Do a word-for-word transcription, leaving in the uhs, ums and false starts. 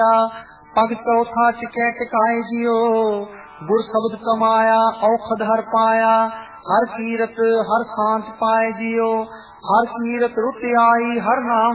पग चौथा टिकै टिकाए जियो, गुर शब्द कमाया औखद हर पाया, हर कीरत हर शांत पाए जियो, हर कीरत रुत आई हर नाम